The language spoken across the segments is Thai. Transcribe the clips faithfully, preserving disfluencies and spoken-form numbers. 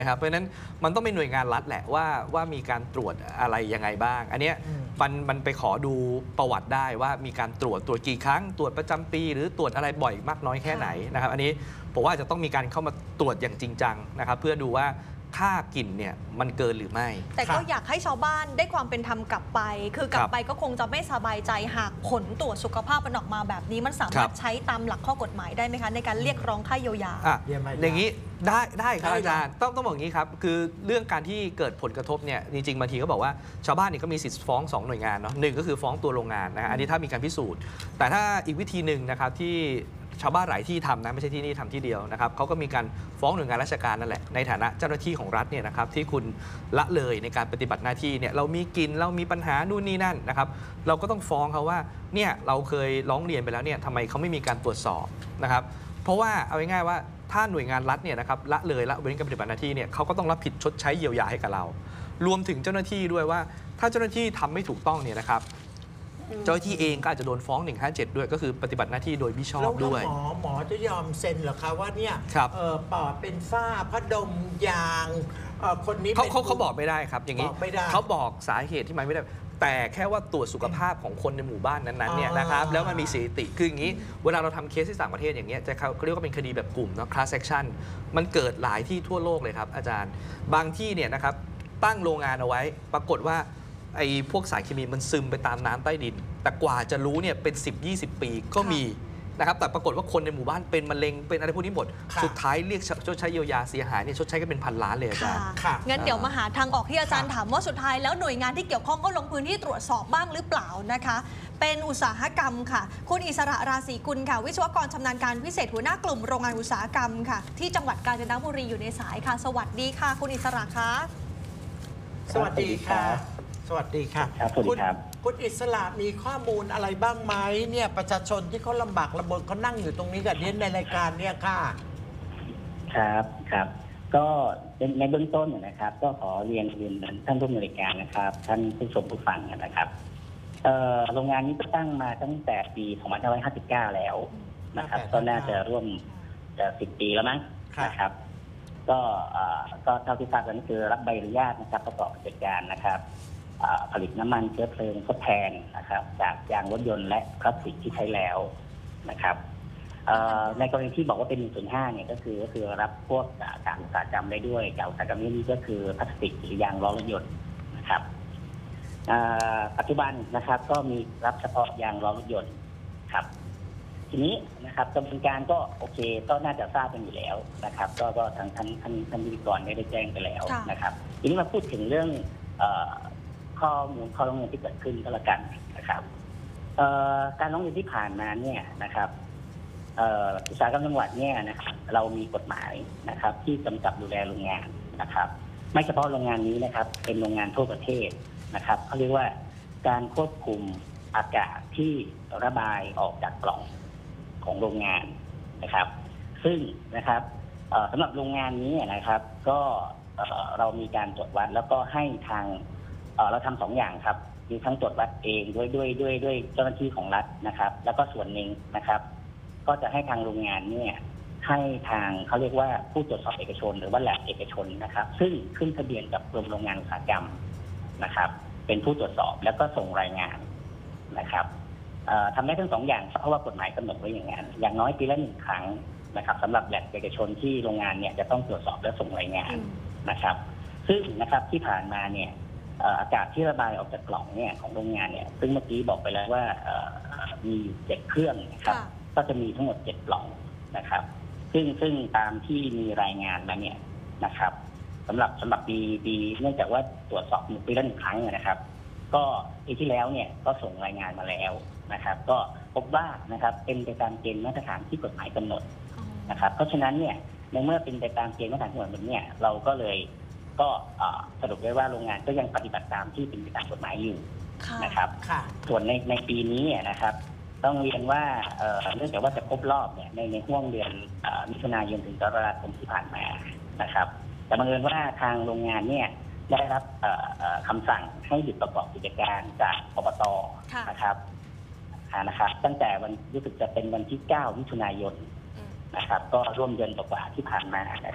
นะครับเพราะฉะนั้นมันต้องเป็นหน่วยงานรัฐแหละว่าว่ามีการตรวจอะไรยังไงบ้างอันนี้มันมันไปขอดูประวัติได้ว่ามีการตรวจตรวจกี่ครั้งตรวจประจำปีหรือตรวจอะไรบ่อยมากน้อยแค่ไหนนะครับอันนี้ผมว่าจะต้องมีการเข้ามาตรวจอย่างจริงจังนะครับเพื่อดูว่าค่ากลิ่นเนี่ยมันเกินหรือไม่แต่ก็อยากให้ชาวบ้านได้ความเป็นธรรมกลับไปคือกลับไปก็คงจะไม่สบายใจหากผลตรวจสุขภาพมันออกมาแบบนี้มันสามารถใช้ตามหลักข้อกฎหมายได้ไหมคะในการเรียกร้องค่าเยียวยาอย่างนี้ได้ได้ครับอาจารย์ต้องต้องบอกอย่างนี้ครับคือเรื่องการที่เกิดผลกระทบเนี่ยจริงๆบางทีก็บอกว่าชาวบ้านนี่ก็มีสิทธิ์ฟ้องสองหน่วยงานเนาะหนึ่งก็คือฟ้องตัวโรงงานนะอันนี้ถ้ามีการพิสูจน์แต่ถ้าอีกวิธีหนึ่งนะครับที่ชาวบ้านหลายที่ทำนะไม่ใช่ที่นี่ทำที่เดียวนะครับเขาก็มีการฟ้องหน่วยงานราชการนั่นแหละในฐานะเจ้าหน้าที่ของรัฐเนี่ยนะครับที่คุณละเลยในการปฏิบัติหน้าที่เนี่ยเรามีกินเรามีปัญหานู่นนี่นั่นนะครับเราก็ต้องฟ้องเขาว่าเนี่ยเราเคยร้องเรียนไปแล้วเนี่ยทำไมเขาไม่มีการตรวจสอบนะครับเพราะว่าเอาง่ายๆว่าถ้าหน่วยงานรัฐเนี่ยนะครับละเลยละเว้นการปฏิบัติหน้าที่เนี่ยเขาก็ต้องรับผิดชดใช้เยียวยาให้กับเรารวมถึงเจ้าหน้าที่ด้วยว่าถ้าเจ้าหน้าที่ทำไม่ถูกต้องเนี่ยนะครับเจ้าหน้าที่เองก็อาจจะโดนฟ้องหนึ่งห้าเจ็ดด้วยก็คือปฏิบัติหน้าที่โดยมิชอบด้วยหมอหมอจะยอมเซ็นเหรอคะว่าเนี่ยปอดเป็นฝ้าพัดดมยางคนนี้เขาเขาเขาบอกไม่ได้ครับอย่างนี้เขาบอกสาเหตุที่มันไม่ได้แต่แค่ว่าตรวจสุขภาพของคนในหมู่บ้านนั้นๆเนี่ยนะครับแล้วมันมีสถิติคืออย่างนี้เวลาเราทำเคสที่ต่างประเทศอย่างเงี้ยจะเขาเรียกว่าเป็นคดีแบบกลุ่มเนาะ class action มันเกิดหลายที่ทั่วโลกเลยครับอาจารย์บางที่เนี่ยนะครับตั้งโรงงานเอาไว้ปรากฏว่าไอ้พวกสารเคมีมันซึมไปตามน้ำใต้ดินแต่กว่าจะรู้เนี่ยเป็น สิบยี่สิบ ปีก็มีนะครับแต่ปรากฏว่าคนในหมู่บ้านเป็นมะเร็งเป็นอะไรพวกนี้หมดสุดท้ายเรียกชดใช้เยียวยาเสียหายเนี่ยชดใช้กันเป็นพันล้านเลยอาจารย์งั้นเดี๋ยวมาหาทางออกที่อาจารย์ถามว่าสุดท้ายแล้วหน่วยงานที่เกี่ยวข้องก็ลงพื้นที่ตรวจสอบบ้างหรือเปล่านะคะเป็นอุตสาหกรรมค่ะคุณอิสระราศีกุลค่ะวิศวกรชำนาญการพิเศษหัวหน้ากลุ่มโรงงานอุตสาหกรรมค่ะที่จังหวัดกาญจนบุรีอยู่ในสายค่ะสวัสดีค่ะคุณอิสระคะสวัสดีค่ะสวัสดีค่ะคุณคุณอิสระมีข้อมูลอะไรบ้างไหมเนี่ยประชาชนที่เขาลำบากลำบนเขานั่งอยู่ตรงนี้กับเรียนในรายการเนี่ยค่ะครับครับก็ในเบื้องต้นนะครับ ก็ขอเรียนเรียนท่านผู้บริการนะครับท่านผู้ชมผู้ฟังนะครับโรงงานนี้ก็ตั้งมาตั้งแต่ปีสองพันห้าร้อยห้าสิบเก้าแล้วนะครับก็น่าจะร่วมจะสิบปีแล้วมั้งนะครับก็ก็เท่าที่ทราบกันก็คือรับใบอนุญาตนะครับประกอบกิจการนะครับผลิตน้ำมันเชื้อเพลิงทดแทนนะครับจากยางรถยนต์และพลาสติกที่ใช้แล้วนะครับในกรณีที่บอกว่าเป็น หนึ่งจุดห้า เนี่ยก็คือก็คือรับพวกจากอุตสาหกรรมได้ด้วยจากอุตสาหกรรมนี้ก็คือพลาสติกหรือยางล้อรถยนต์นะครับปัจจุบันนะครับก็มีรับเฉพาะยางล้อรถยนต์ครับทีนี้นะครับกระบวนการก็โอเคก็น่าจะทราบกันอยู่แล้วนะครับก็ก็ทางท่านท่านท่านพิธีกรได้แจ้งไปแล้วนะครับทีนี้มาพูดถึงเรื่องข้อมูลข้อร้องเรียนที่เกิดขึ้นก็แล้วกันนะครับการร้องเรียนที่ผ่านมาเนี่ยนะครับอุตสาหกรรมจังหวัดเนี่ยนะครับเรามีกฎหมายนะครับที่กำกับดูแลโรงงานนะครับไม่เฉพาะโรงงานนี้นะครับเป็นโรงงานทั่วประเทศนะครับเขาเรียกว่าการควบคุมอากาศที่ระบายออกจากปล่องของโรงงานนะครับซึ่งนะครับสำหรับโรงงานนี้นะครับก็เรามีการตรวจวัดแล้วก็ให้ทางเราทำสองอย่างครับมีทั้งตรวจวัดเองด้วยด้วยด้วยด้วยเจ้าหน้าที่ของรัฐนะครับแล้วก็ส่วนหนึ่งนะครับก็จะให้ทางโรงงานเนี่ยให้ทางเขาเรียกว่าผู้ตรวจสอบเอกชนหรือว่าแลบเอกชนนะครับซึ่งขึ้นทะเบียนกับกรมโรงงานอุตสาหกรรมนะครับเป็นผู้ตรวจสอบแล้วก็ส่งรายงานนะครับทำได้ทั้งสองอย่างเพราะว่ากฎหมายกำหนดไว้อย่างนั้นอย่างน้อยปีละหนึ่งครั้งนะครับสำหรับแลบเอกชนที่โรงงานเนี่ยจะต้องตรวจสอบและส่งรายงานนะครับซึ่งนะครับที่ผ่านมาเนี่ยอากาศที่ระบายออกจากกล่องเนี่ยของโรงงานเนี่ยซึ่งเมื่อกี้บอกไปแล้วว่ามีเจ็ดเครื่องนะครับก็จะมีทั้งหมดเจ็ดปล่องนะครับซึ่งซึ่งตามที่มีรายงานมาเนี่ยนะครับสำหรับสำหรับปีปีเนื่องจากว่าตรวจสอบปีละหนึ่งครั้งนะครับก็ปีที่แล้วเนี่ยก็ส่งรายงานมาแล้วนะครับก็พบว่านะครับเป็นไปตามเกณฑ์มาตรฐานที่กฎหมายกำหนดนะครับเพราะฉะนั้นเนี่ยในเมื่อเป็นไปตามเกณฑ์มาตรฐานกฎหมายเนี่ยเราก็เลยก็สรุปได้ว่าโรงงานก็ยังปฏิบัติตามที่เป็นไปตามกฎหมายอยู่นะครับส่วนในในปีนี้นะครับต้องเรียนว่าเนื่องจากว่าจะครบรอบเนี่ยในในห่วงเดือนมิถุนายนถึงกรกฎาคมที่ผ่านมานะครับแต่บังเอิญว่าทางโรงงานเนี่ยได้รับคำสั่งให้หยุดประกอบกิจการจากอบต.นะครับนะครับตั้งแต่วันรู้สึกจะเป็นวันที่เก้ามิถุนายนนะครับก็ร่วมเดือนกว่าที่ผ่านมานะครับ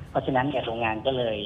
เพราะฉะนั้นเนี่ยโรงงานก็เลย